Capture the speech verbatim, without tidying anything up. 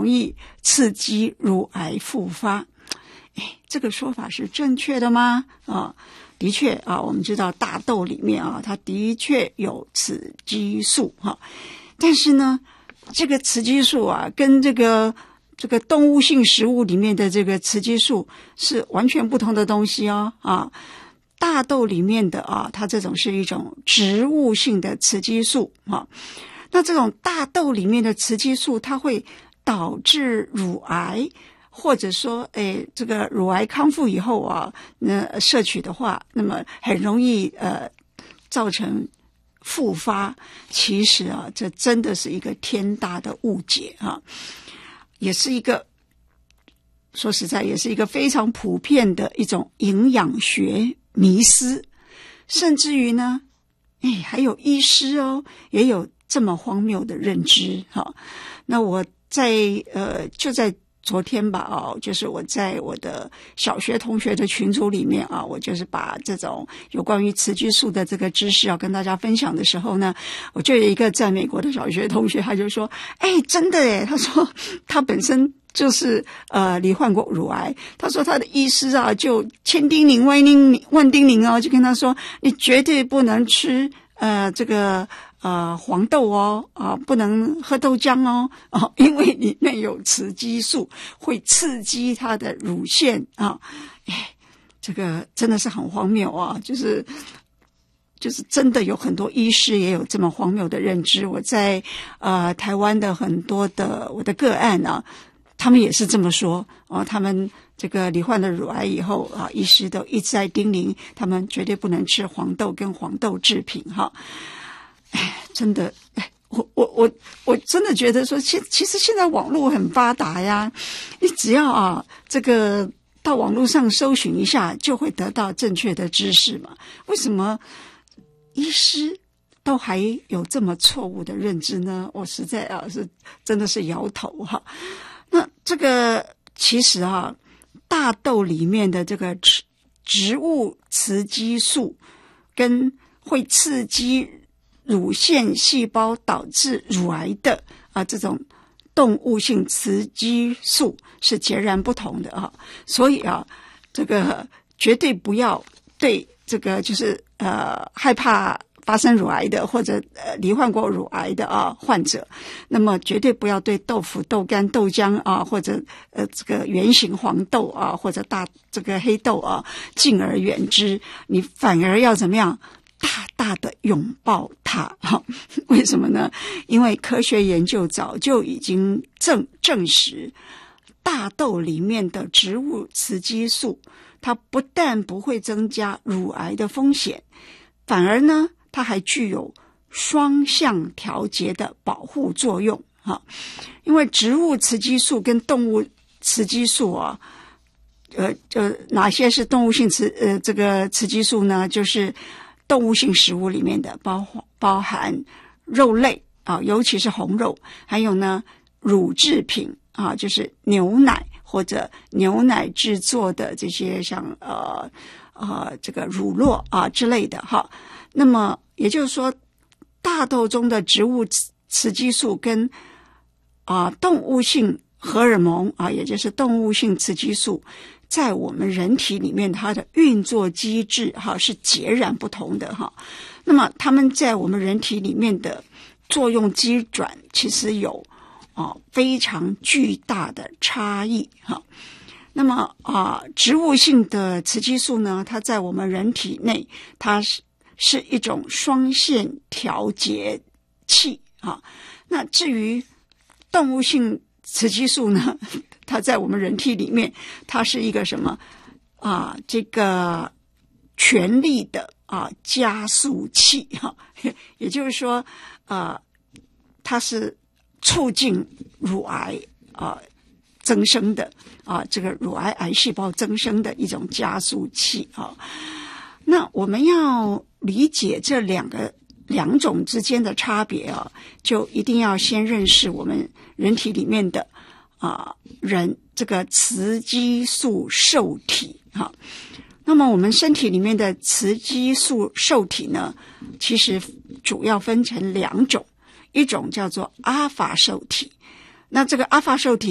容易刺激乳癌复发。哎，这个说法是正确的吗？啊，的确啊，我们知道大豆里面啊，它的确有雌激素哈、啊，但是呢，这个雌激素啊，跟这个这个动物性食物里面的这个雌激素是完全不同的东西哦啊。大豆里面的啊，它这种是一种植物性的雌激素啊。那这种大豆里面的雌激素，它会导致乳癌，或者说，诶，这个乳癌康复以后啊，那摄取的话，那么很容易呃造成复发。其实啊，这真的是一个天大的误解啊，也是一个。说实在，也是一个非常普遍的一种营养学迷思，甚至于呢，哎，还有医师哦，也有这么荒谬的认知哈。那我在呃，就在昨天吧，哦，就是我在我的小学同学的群组里面啊，我就是把这种有关于雌激素的这个知识要跟大家分享的时候呢，我就有一个在美国的小学同学，他就说，哎，真的耶，他说他本身就是呃罹患过乳癌，他说他的医师啊就千叮咛万叮万叮咛哦，就跟他说，你绝对不能吃呃这个呃黄豆哦啊，不能喝豆浆哦啊，因为里面有雌激素，会刺激他的乳腺啊。哎，这个真的是很荒谬啊，就是就是真的有很多医师也有这么荒谬的认知。我在呃台湾的很多的我的个案啊，他们也是这么说啊，他们这个罹患了乳癌以后啊，医师都一直在叮咛他们绝对不能吃黄豆跟黄豆制品哈。哎，真的，哎，我我我我真的觉得说，其其实现在网络很发达呀，你只要啊这个到网络上搜寻一下，就会得到正确的知识嘛。为什么医师都还有这么错误的认知呢？我实在啊是真的是摇头哈。那这个其实啊，大豆里面的这个植植物雌激素跟会刺激乳腺细胞导致乳癌的啊这种动物性雌激素是截然不同的啊，所以啊，这个绝对不要对这个就是呃害怕发生乳癌的或者呃罹患过乳癌的啊患者，那么绝对不要对豆腐、豆干、豆浆啊，或者呃这个圆形黄豆啊，或者大这个黑豆啊敬而远之，你反而要怎么样？大大的拥抱它，为什么呢？因为科学研究早就已经证证实，大豆里面的植物雌激素，它不但不会增加乳癌的风险，反而呢，它还具有双向调节的保护作用哈。因为植物雌激素跟动物雌激素啊，呃呃，哪些是动物性雌呃这个雌激素呢？就是动物性食物里面的包包含肉类啊，尤其是红肉，还有呢乳制品啊，就是牛奶或者牛奶制作的这些像呃呃这个乳酪啊之类的哈。那么也就是说，大豆中的植物雌激素跟啊动物性荷尔蒙啊，也就是动物性雌激素，在我们人体里面它的运作机制哈是截然不同的哈。那么它们在我们人体里面的作用机转其实有啊非常巨大的差异哈。那么啊植物性的雌激素呢，它在我们人体内它是是一种双线调节器啊。那至于动物性雌激素呢，它在我们人体里面，它是一个什么啊？这个权力的啊加速器哈、啊，也就是说，啊，它是促进乳癌啊增生的啊，这个乳癌癌细胞增生的一种加速器啊。那我们要理解这两个两种之间的差别啊，就一定要先认识我们人体里面的啊人这个雌激素受体哈。那么我们身体里面的雌激素受体呢，其实主要分成两种，一种叫做阿法受体。那这个阿法受体